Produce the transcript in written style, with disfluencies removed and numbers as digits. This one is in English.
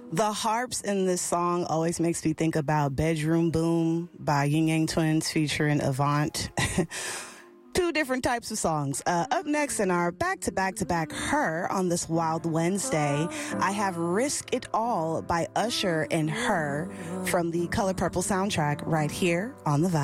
The harps in this song always makes me think about Bedroom Boom by Ying Yang Twins featuring Avant. Two different types of songs. Up next in our back-to-back-to-back Her on this Wild Wednesday, I have Risk It All by Usher and Her from the Color Purple soundtrack right here on The Vibe.